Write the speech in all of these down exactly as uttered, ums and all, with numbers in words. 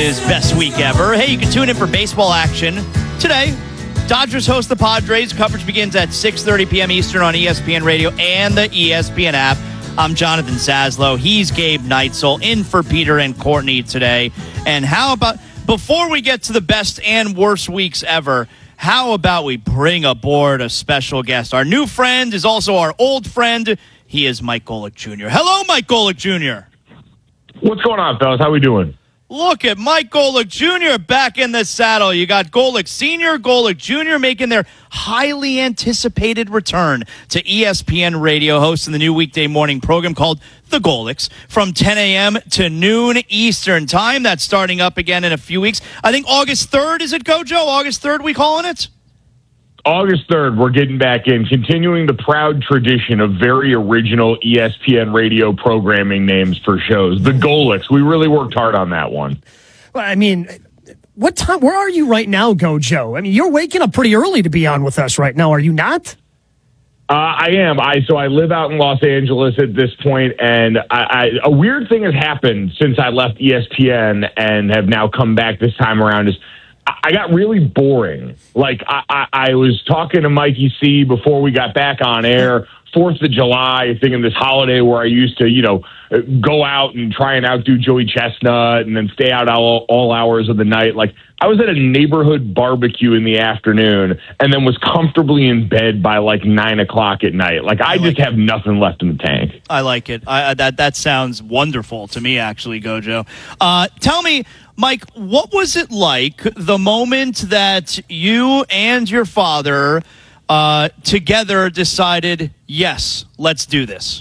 is Best Week Ever. Hey, you can tune in for baseball action today. Dodgers host the Padres. Coverage begins at six thirty p.m. Eastern on E S P N Radio and the E S P N app. I'm Jonathan Zaslow. He's Gabe Neitzel in for Peter and Courtney today. And how about, before we get to the best and worst weeks ever, how about we bring aboard a special guest? Our new friend is also our old friend. He is Mike Golic Junior Hello, Mike Golic Junior What's going on, fellas? How we doing? Look at Mike Golic Junior back in the saddle. You got Golic Senior, Golic Junior making their highly anticipated return to E S P N Radio, hosting the new weekday morning program called The Golics from ten a.m. to noon Eastern time. That's starting up again in a few weeks. I think August third, is it, Gojo? August third, we calling it? August third, we're getting back in, continuing the proud tradition of very original E S P N Radio programming names for shows. The Golics. We really worked hard on that one. Well, I mean, what time? Where are you right now, Gojo? I mean, you're waking up pretty early to be on with us right now, are you not? Uh, I am. I so I live out in Los Angeles at this point, and I, I, a weird thing has happened since I left E S P N and have now come back this time around. Is I got really boring. Like, I, I, I was talking to Mikey C before we got back on air, fourth of July, thinking this holiday where I used to, you know, go out and try and outdo Joey Chestnut and then stay out all, all hours of the night. Like, I was at a neighborhood barbecue in the afternoon and then was comfortably in bed by like nine o'clock at night. Like, I, I like just it. have nothing left in the tank. I like it. I, that, that sounds wonderful to me, actually, Gojo. Uh, tell me, Mike, what was it like the moment that you and your father uh, together decided, yes, let's do this?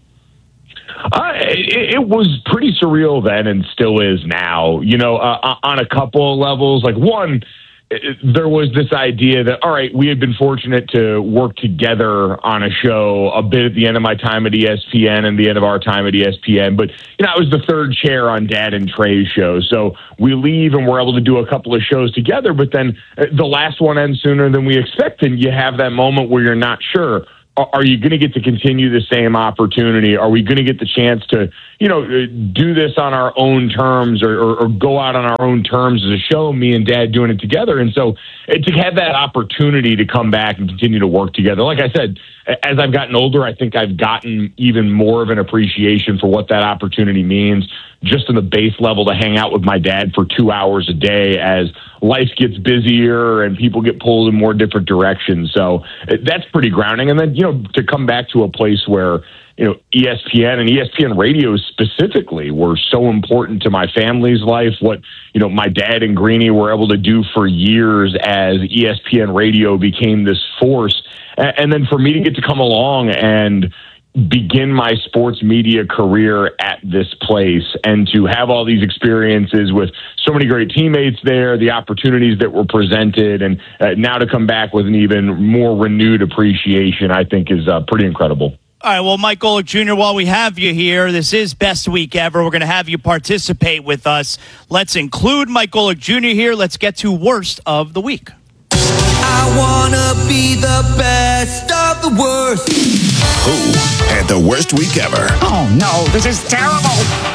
Uh, it, it was pretty surreal then and still is now, you know, uh, on a couple of levels. Like, one, it, there was this idea that, all right, we had been fortunate to work together on a show a bit at the end of my time at E S P N and the end of our time at E S P N. But, you know, I was the third chair on Dad and Trey's show. So we leave and we're able to do a couple of shows together. But then the last one ends sooner than we expected. And you have that moment where you're not sure. Are you going to get to continue the same opportunity? Are we going to get the chance to, you know, do this on our own terms or, or, or go out on our own terms as a show, me and Dad doing it together? And so to have that opportunity to come back and continue to work together, like I said, as I've gotten older, I think I've gotten even more of an appreciation for what that opportunity means, just on the base level to hang out with my dad for two hours a day as life gets busier and people get pulled in more different directions. So that's pretty grounding. And then, you know, to come back to a place where, you know, E S P N and E S P N Radio specifically were so important to my family's life. What, you know, my dad and Greeny were able to do for years as E S P N Radio became this force. And then for me to get to come along and begin my sports media career at this place and to have all these experiences with so many great teammates there, the opportunities that were presented, and uh, now to come back with an even more renewed appreciation, I think is uh, pretty incredible. All right, well, Mike Golic Junior, while we have you here, this is Best Week Ever. We're going to have you participate with us. Let's include Mike Golic Junior here. Let's get to Worst of the Week. I want to be the best of the worst. Who had the worst week ever? Oh, no, this is terrible.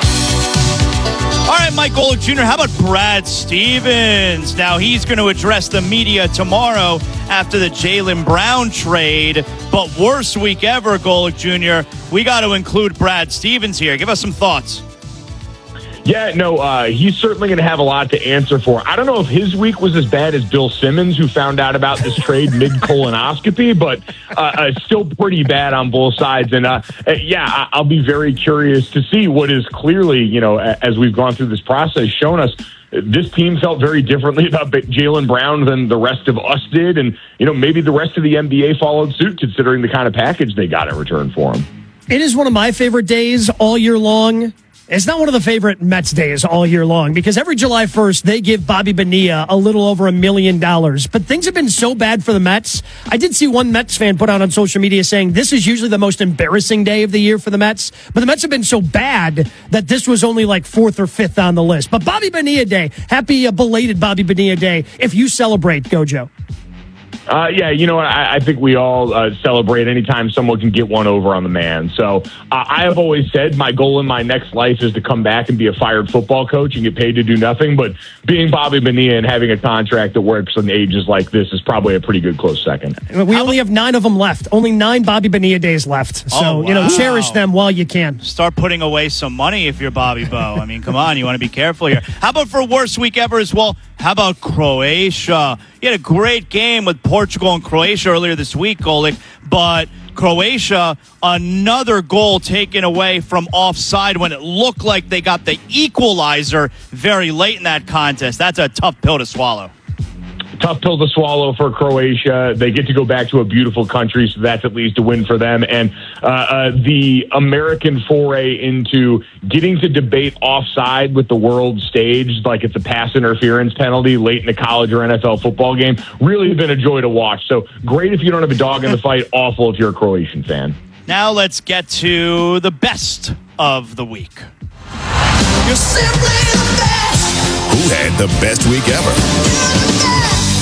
All right, Mike Golic Junior, how about Brad Stevens? Now, he's going to address the media tomorrow after the Jaylen Brown trade. But worst week ever, Golic Junior, we got to include Brad Stevens here. Give us some thoughts. Yeah, no, uh, he's certainly going to have a lot to answer for. I don't know if his week was as bad as Bill Simmons, who found out about this trade mid-colonoscopy, but uh, uh, still pretty bad on both sides. And, uh, uh, yeah, I- I'll be very curious to see what is clearly, you know, as we've gone through this process, shown us this team felt very differently about Jaylen Brown than the rest of us did. And, you know, maybe the rest of the N B A followed suit, considering the kind of package they got in return for him. It is one of my favorite days all year long. It's not one of the favorite Mets days all year long because every July first, they give Bobby Bonilla a little over a million dollars. But things have been so bad for the Mets. I did see one Mets fan put out on social media saying this is usually the most embarrassing day of the year for the Mets. But the Mets have been so bad that this was only like fourth or fifth on the list. But Bobby Bonilla Day, happy uh, belated Bobby Bonilla Day if you celebrate, Gojo. Uh, yeah, you know what? I, I think we all uh, celebrate anytime someone can get one over on the man. So uh, I have always said my goal in my next life is to come back and be a fired football coach and get paid to do nothing. But being Bobby Bonilla and having a contract that works on ages like this is probably a pretty good close second. We only have nine of them left. Only nine Bobby Bonilla days left. So, Oh, wow. you know, cherish them while you can. Start putting away some money if you're Bobby Bo. I mean, come on, you want to be careful here. How about for worst week ever as well? How about Croatia? You had a great game with Portugal and Croatia earlier this week, Golic, but Croatia, another goal taken away from offside when it looked like they got the equalizer very late in that contest. That's a tough pill to swallow. Tough pill to swallow for Croatia. They get to go back to a beautiful country, so that's at least a win for them. And uh, uh, the American foray into getting to debate offside with the world stage, like it's a pass interference penalty late in a college or N F L football game, really has been a joy to watch. So great if you don't have a dog in the fight, awful if you're a Croatian fan. Now let's get to the best of the week. You're simply the best. Who had the best week ever?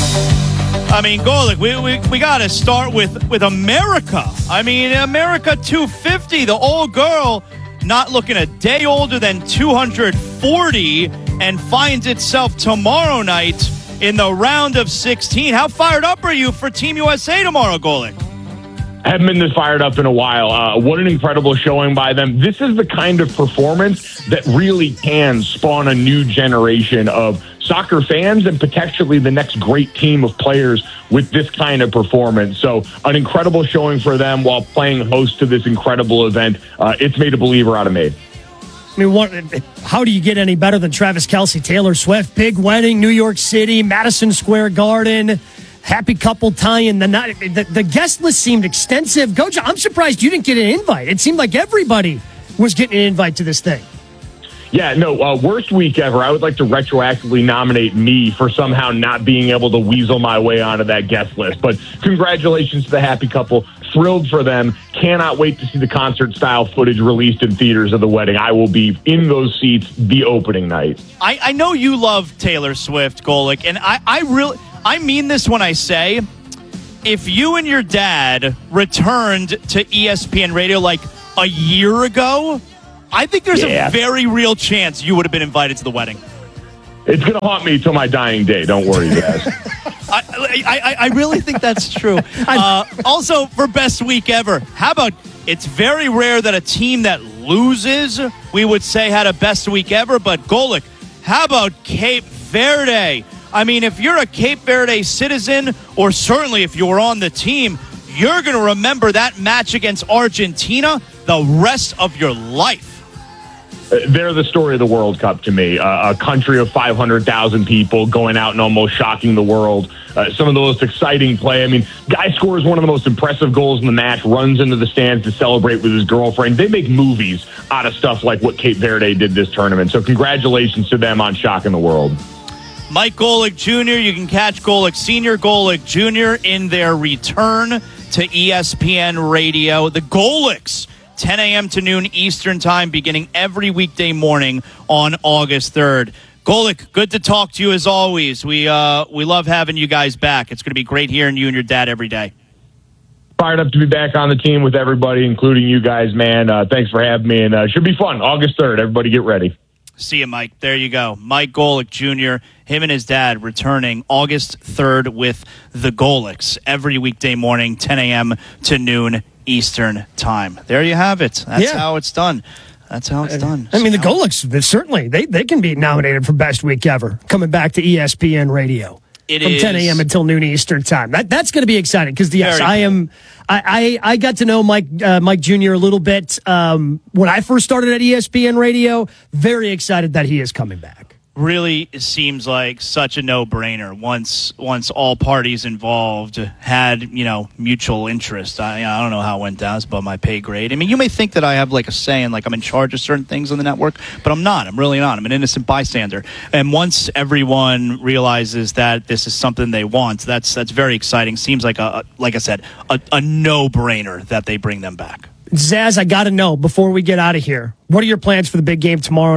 I mean, Golic, we, we, we got to start with, with America. I mean, America two fifty, the old girl not looking a day older than two hundred forty and finds itself tomorrow night in the round of sixteen. How fired up are you for Team U S A tomorrow, Golic? I haven't been this fired up in a while. Uh, what an incredible showing by them. This is the kind of performance that really can spawn a new generation of soccer fans and potentially the next great team of players with this kind of performance. So an incredible showing for them while playing host to this incredible event. Uh, it's made a believer out of me. I mean, what, how do you get any better than Travis Kelce, Taylor Swift? Big wedding, New York City, Madison Square Garden. Happy couple tie-in. The, night, the the guest list seemed extensive. Coach, I'm surprised you didn't get an invite. It seemed like everybody was getting an invite to this thing. Yeah, no, uh, worst week ever. I would like to retroactively nominate me for somehow not being able to weasel my way onto that guest list. But congratulations to the happy couple. Thrilled for them. Cannot wait to see the concert-style footage released in theaters of the wedding. I will be in those seats the opening night. I, I know you love Taylor Swift, Golic, and I, I really... I mean this when I say, if you and your dad returned to E S P N Radio like a year ago, I think there's yeah. a very real chance you would have been invited to the wedding. It's going to haunt me till my dying day. Don't worry, guys. I, I, I really think that's true. Uh, also, for best week ever, how about it's very rare that a team that loses, we would say, had a best week ever, but Golic, how about Cape Verde? I mean, if you're a Cape Verde citizen, or certainly if you were on the team, you're going to remember that match against Argentina the rest of your life. They're the story of the World Cup to me. Uh, a country of five hundred thousand people going out and almost shocking the world. Uh, some of the most exciting play. I mean, guy scores one of the most impressive goals in the match, runs into the stands to celebrate with his girlfriend. They make movies out of stuff like what Cape Verde did this tournament. So congratulations to them on shocking the world. Mike Golic Junior You can catch Golic Senior, Golic Junior in their return to E S P N Radio. The Golics, ten a.m. to noon Eastern Time, beginning every weekday morning on August third. Golic, good to talk to you as always. We uh, we love having you guys back. It's going to be great hearing you and your dad every day. Fired up to be back on the team with everybody, including you guys, man. Uh, thanks for having me, and uh, should be fun. August third. Everybody get ready. See you, Mike. There you go. Mike Golic Junior, him and his dad returning August third with the Golics every weekday morning, ten a.m. to noon Eastern Time. There you have it. That's Yeah. how it's done. That's how it's done. I mean, the So- Golics, they- certainly, they, they can be nominated for best week ever, coming back to E S P N Radio. It from is- ten a.m. until noon Eastern Time. That that's going to be exciting because yes, Very I cool. am. I, I I got to know Mike uh, Mike Junior a little bit um, when I first started at E S P N Radio. Very excited that he is coming back. Really seems like such a no-brainer once once all parties involved had, you know, mutual interest. I, I don't know how it went down. It's above my pay grade. I mean, you may think that I have like a say and like I'm in charge of certain things on the network, but I'm not. I'm really not. I'm an innocent bystander. And once everyone realizes that this is something they want, that's that's very exciting. Seems like a, like I said, a, a no-brainer that they bring them back. Zaz, I got to know before we get out of here. What are your plans for the big game tomorrow night?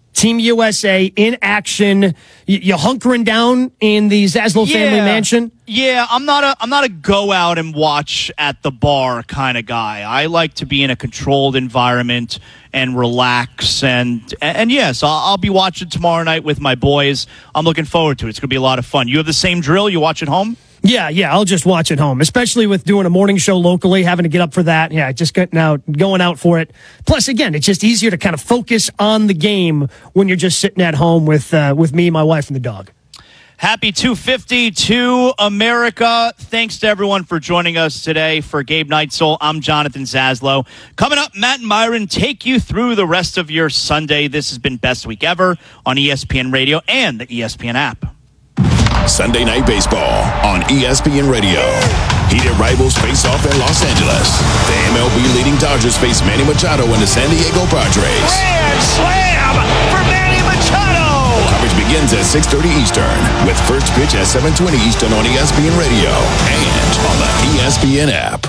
Team U S A in action. You, you hunkering down in the Zaslow family mansion? Yeah, I'm not a I'm not a go out and watch at the bar kind of guy. I like to be in a controlled environment and relax. And and, and yes, I'll, I'll be watching tomorrow night with my boys. I'm looking forward to it. It's going to be a lot of fun. You have the same drill? You watch at home? Yeah, yeah, I'll just watch at home, especially with doing a morning show locally, having to get up for that. Yeah, just getting out, going out for it. Plus, again, it's just easier to kind of focus on the game when you're just sitting at home with uh, with me, my wife, and the dog. Happy two fifty to America. Thanks to everyone for joining us today. For Gabe Neitzel, I'm Jonathan Zaslow. Coming up, Matt and Myron take you through the rest of your Sunday. This has been Best Week Ever on E S P N Radio and the E S P N app. Sunday Night Baseball on E S P N Radio. Heated rivals face off in Los Angeles. The M L B leading Dodgers face Manny Machado and the San Diego Padres. Grand slam for Manny Machado. Coverage begins at six thirty Eastern with first pitch at seven twenty Eastern on E S P N Radio and on the E S P N app.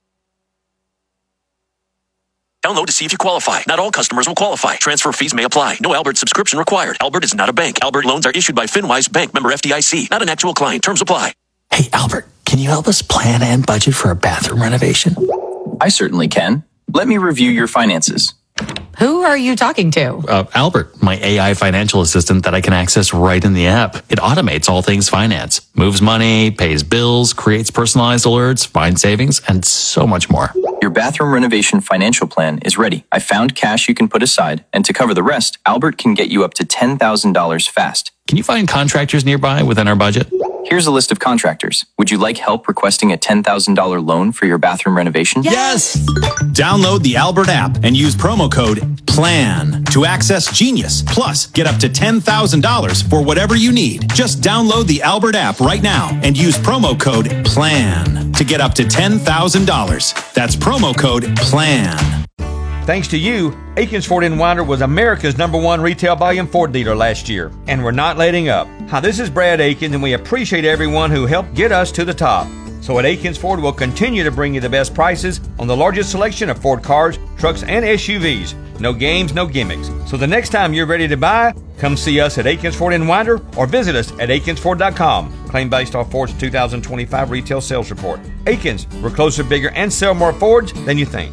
Download to see if you qualify. Not all customers will qualify. Transfer fees may apply. No Albert subscription required. Albert is not a bank. Albert loans are issued by FinWise Bank, member F D I C. Not an actual client. Terms apply. Hey, Albert, can you help us plan and budget for a bathroom renovation? I certainly can. Let me review your finances. Who are you talking to? Uh, Albert, my A I financial assistant that I can access right in the app. It automates all things finance, moves money, pays bills, creates personalized alerts, finds savings, and so much more. Your bathroom renovation financial plan is ready. I found cash you can put aside, and to cover the rest, Albert can get you up to ten thousand dollars fast. Can you find contractors nearby within our budget? Here's a list of contractors. Would you like help requesting a ten thousand dollars loan for your bathroom renovation? Yes! Download the Albert app and use promo code PLAN to access Genius. Plus, get up to ten thousand dollars for whatever you need. Just download the Albert app right now and use promo code PLAN to get up to ten thousand dollars. That's promo code PLAN. Thanks to you, Akins Ford in Winder was America's number one retail volume Ford dealer last year, and we're not letting up. Hi, this is Brad Akins, and we appreciate everyone who helped get us to the top. So at Akins Ford, we'll continue to bring you the best prices on the largest selection of Ford cars, trucks, and S U Vs. No games, no gimmicks. So the next time you're ready to buy, come see us at Akins Ford in Winder or visit us at akins ford dot com. Claim based off Ford's two thousand twenty-five retail sales report. Akins, we're closer, bigger, and sell more Fords than you think.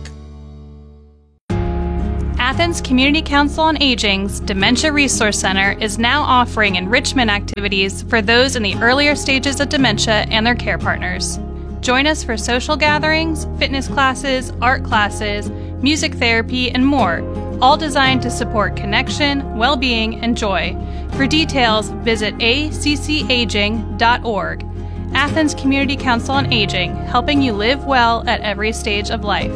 Athens Community Council on Aging's Dementia Resource Center is now offering enrichment activities for those in the earlier stages of dementia and their care partners. Join us for social gatherings, fitness classes, art classes, music therapy, and more, all designed to support connection, well-being, and joy. For details, visit a c c aging dot org. Athens Community Council on Aging, helping you live well at every stage of life.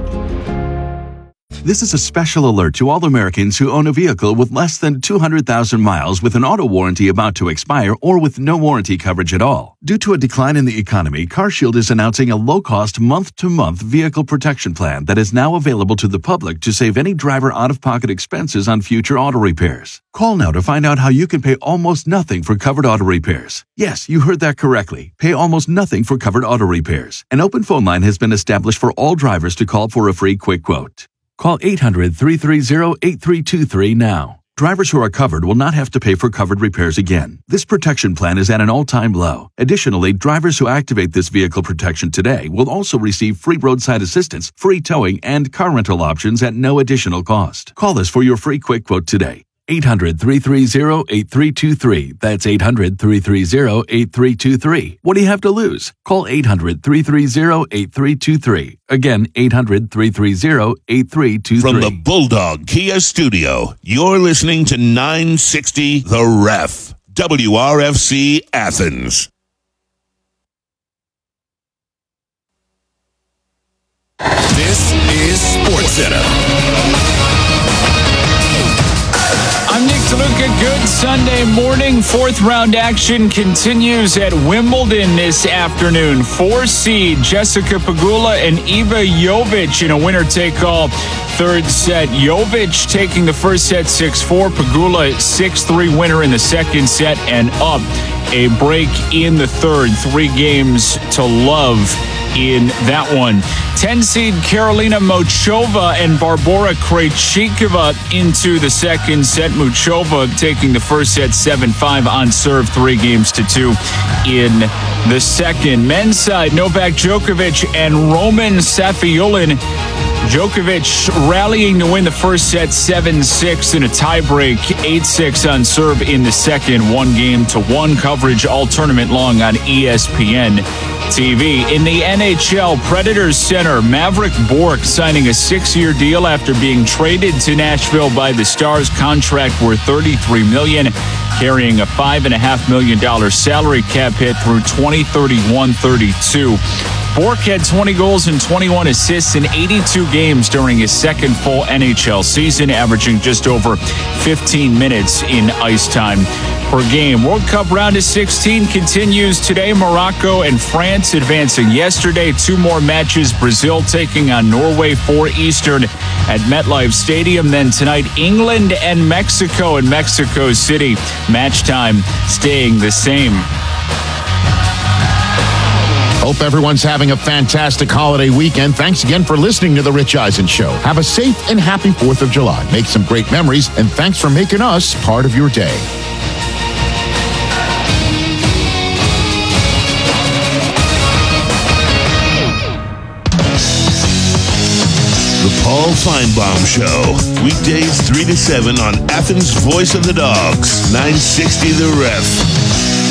This is a special alert to all Americans who own a vehicle with less than two hundred thousand miles with an auto warranty about to expire or with no warranty coverage at all. Due to a decline in the economy, CarShield is announcing a low-cost month-to-month vehicle protection plan that is now available to the public to save any driver out-of-pocket expenses on future auto repairs. Call now to find out how you can pay almost nothing for covered auto repairs. Yes, you heard that correctly. Pay almost nothing for covered auto repairs. An open phone line has been established for all drivers to call for a free quick quote. Call eight hundred, three three zero, eight three two three now. Drivers who are covered will not have to pay for covered repairs again. This protection plan is at an all-time low. Additionally, drivers who activate this vehicle protection today will also receive free roadside assistance, free towing, and car rental options at no additional cost. Call us for your free quick quote today. eight hundred, three three zero, eight three two three. That's eight hundred, three three zero, eight three two three. What do you have to lose? Call eight hundred, three three zero, eight three two three. Again, eight hundred, three three zero, eight three two three. From the Bulldog Kia Studio, you're listening to nine sixty The Ref, W R F C Athens. This is SportsCenter. I'm Nick DeLuca. Good Sunday morning. Fourth round action continues at Wimbledon this afternoon. Four seed Jessica Pegula and Iva Jovic in a winner-take-all third set. Jovic taking the first set six four. Pegula six three winner in the second set and up a break in the third. Three games to love in that one. ten-seed Karolina Muchova and Barbora Krejcikova into the second set. Muchova taking the first set seven five on serve, three games to two in the second. Men's side, Novak Djokovic and Roman Safiullin. Djokovic rallying to win the first set seven six in a tiebreak, eight six on serve in the second, one game to one. Coverage all tournament long on E S P N T V. In the N H L, Predators center Maverick Bourque signing a six-year deal after being traded to Nashville by the Stars. Contract worth thirty-three million dollars, carrying a five point five million dollars salary cap hit through twenty thirty-one thirty-two. Bourque had twenty goals and twenty-one assists in eighty-two games during his second full N H L season, averaging just over fifteen minutes in ice time per game. World Cup round of sixteen continues today. Morocco and France advancing yesterday. Two more matches. Brazil taking on Norway, four Eastern at MetLife Stadium. Then tonight, England and Mexico in Mexico City. Match time staying the same. Hope everyone's having a fantastic holiday weekend. Thanks again for listening to The Rich Eisen Show. Have a safe and happy fourth of July. Make some great memories, and thanks for making us part of your day. The Paul Feinbaum Show. Weekdays three to seven on Athens' Voice of the Dogs. nine sixty The Ref.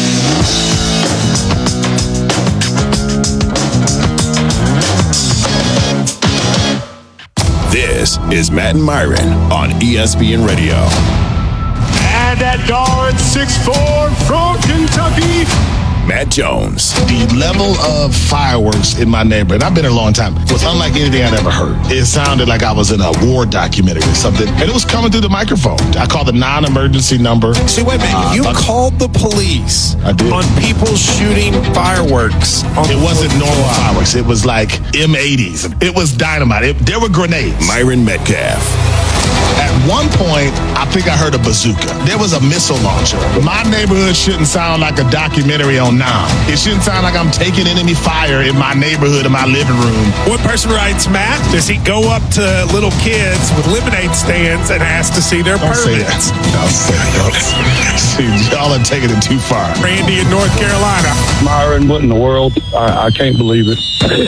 This is Matt and Myron on E S P N Radio. And at guard, six four from Kentucky, Matt Jones. The level of fireworks in my neighborhood, I've been here a long time, was unlike anything I'd ever heard. It sounded like I was in a war documentary or something, and it was coming through the microphone. I called the non-emergency number. See, wait a minute. Uh, you uh, called the police I did. on people shooting fireworks. On it wasn't normal fireworks. It was like M eighties. It was dynamite. It, there were grenades. Myron Metcalf. At one point, I think I heard a bazooka. There was a missile launcher. My neighborhood shouldn't sound like a documentary on Nam. It shouldn't sound like I'm taking enemy fire in my neighborhood, in my living room. One person writes, Matt, does he go up to little kids with lemonade stands and ask to see their Don't permits? Say that. Don't say that. See, y'all are taking it too far. Randy in North Carolina. Myron, what in the world? I, I can't believe it.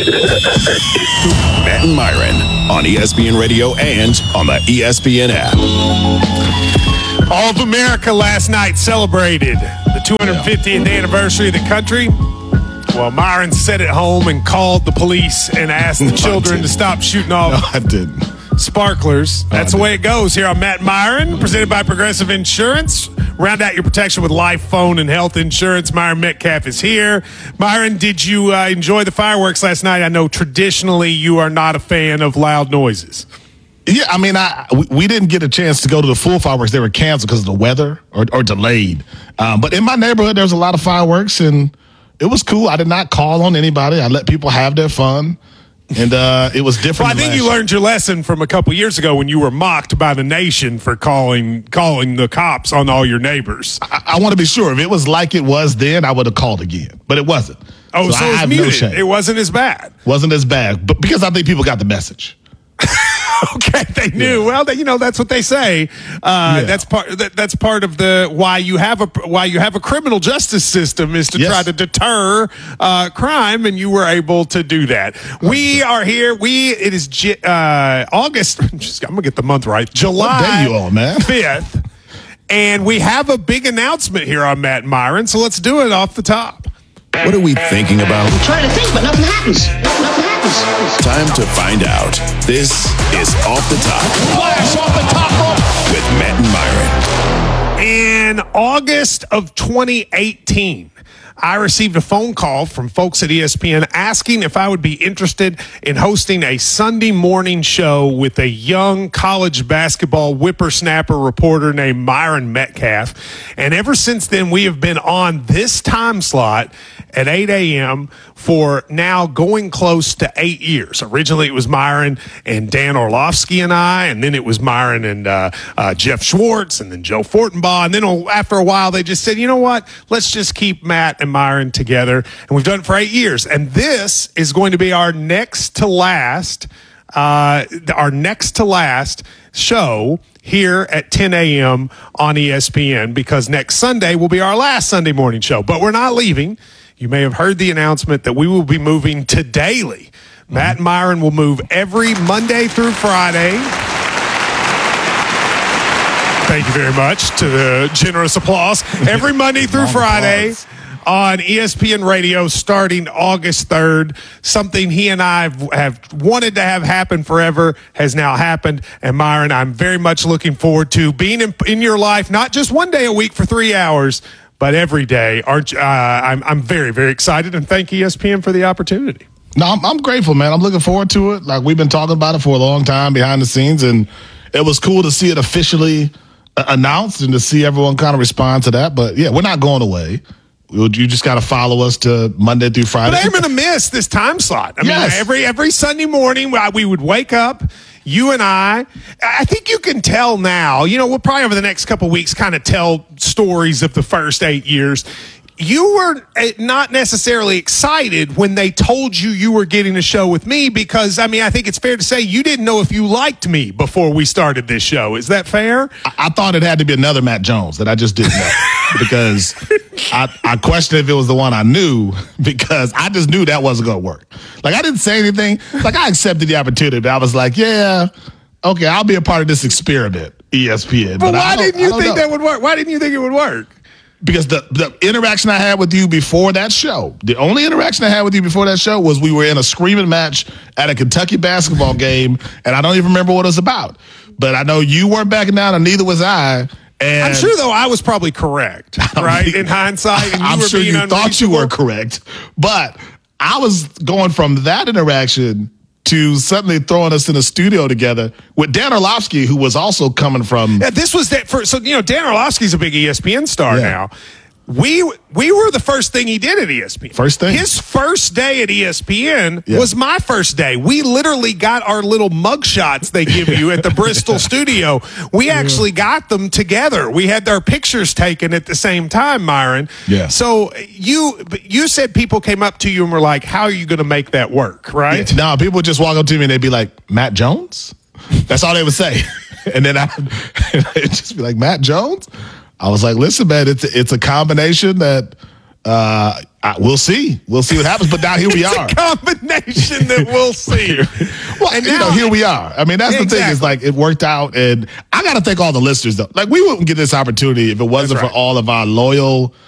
Matt and Myron on E S P N Radio and on the E S P N app. All of America last night celebrated the two hundred fiftieth anniversary of the country. Well, Myron sat at home and called the police and asked the children to stop shooting off no, I didn't. sparklers. That's no, the way it goes here on Matt Myron, presented by Progressive Insurance. Round out your protection with life, phone, and health insurance. Myron Metcalf is here. Myron, did you uh, enjoy the fireworks last night? I know traditionally you are not a fan of loud noises. Yeah, I mean, I we, we didn't get a chance to go to the full fireworks. They were canceled because of the weather or, or delayed. Um, but in my neighborhood, there was a lot of fireworks, and it was cool. I did not call on anybody. I let people have their fun. And uh, it was different. Well, I think you year. learned your lesson from a couple years ago when you were mocked by the nation for calling calling the cops on all your neighbors. I, I want to be sure. If it was like it was then, I would have called again. But it wasn't. Oh, so, so I it was have muted. No shame. It wasn't as bad. Wasn't as bad. But because I think people got the message. Okay, they knew. Yeah. Well, they, you know that's what they say. Uh, yeah. That's part. That, that's part of the why you have a why you have a criminal justice system is to yes. try to deter uh, crime, and you were able to do that. We are here. We it is uh, August. I'm, just, I'm gonna get the month right. July. What day you on, man? Fifth, and we have a big announcement here on Matt and Myron. So let's do it off the top. What are we thinking about? I'm trying to think, but nothing happens. Nothing happens. Time to find out. This is Off the Top. Flash off the top rope. With Matt and Myron. In August of twenty eighteen, I received a phone call from folks at E S P N asking if I would be interested in hosting a Sunday morning show with a young college basketball whippersnapper reporter named Myron Metcalf. And ever since then, we have been on this time slot at eight a.m. for now going close to eight years. Originally, it was Myron and Dan Orlovsky and I, and then it was Myron and uh, uh, Jeff Schwartz, and then Joe Fortenbaugh. And then after a while, they just said, you know what? Let's just keep Matt and Myron together. And we've done it for eight years. And this is going to be our next to last, uh, our next to last show here at ten a.m. on E S P N, because next Sunday will be our last Sunday morning show. But we're not leaving. You may have heard the announcement that we will be moving to daily. Mm-hmm. Matt and Myron will move every Monday through Friday. Thank you very much to the generous applause. Every Monday through Friday on E S P N Radio starting August third. Something he and I have, have wanted to have happen forever has now happened. And Myron, I'm very much looking forward to being in, in your life, not just one day a week for three hours, but every day. Aren't you? Uh, I'm, I'm very, very excited, and thank E S P N for the opportunity. No, I'm, I'm grateful, man. I'm looking forward to it. Like, we've been talking about it for a long time behind the scenes, and it was cool to see it officially uh, announced and to see everyone kind of respond to that. But yeah, we're not going away. You just got to follow us to Monday through Friday. But I'm going to miss this time slot. I yes. mean, every every Sunday morning we would wake up, you and I. I think you can tell now. You know, we'll probably over the next couple of weeks kind of tell stories of the first eight years. You were not necessarily excited when they told you you were getting a show with me because, I mean, I think it's fair to say you didn't know if you liked me before we started this show. Is that fair? I, I thought it had to be another Matt Jones that I just didn't know because I, I questioned if it was the one I knew because I just knew that wasn't going to work. Like, I didn't say anything. Like, I accepted the opportunity, but I was like, yeah, okay, I'll be a part of this experiment, E S P N. But, but why didn't you think know. that would work? Why didn't you think it would work? Because the, the interaction I had with you before that show, the only interaction I had with you before that show was we were in a screaming match at a Kentucky basketball game, and I don't even remember what it was about. But I know you weren't backing down, and neither was I. And I'm sure, though, I was probably correct, right, in hindsight. And you I'm were sure being you thought you were correct. But I was going from that interaction to suddenly throwing us in a studio together with Dan Orlovsky, who was also coming from. Yeah, this was that for so you know Dan Orlovsky's a big E S P N star Yeah. now. We we were the first thing he did at E S P N. First thing. His first day at E S P N Yeah. was my first day. We literally got our little mug shots they give you at the Bristol studio. We actually got them together. We had our pictures taken at the same time, Myron. Yeah. So you you said people came up to you and were like, "How are you going to make that work?" Right? Yeah. No, people would just walk up to me and they'd be like, Matt Jones? That's all they would say. And then I would just be like, Matt Jones? I was like, listen, man, it's a, it's a combination that uh, I, we'll see. We'll see what happens. But now here we it's are. A combination that we'll see. well, and you now, know, here we are. I mean, that's exactly. the thing is like it worked out. And I got to thank all the listeners, though. Like, we wouldn't get this opportunity if it wasn't right. for all of our loyal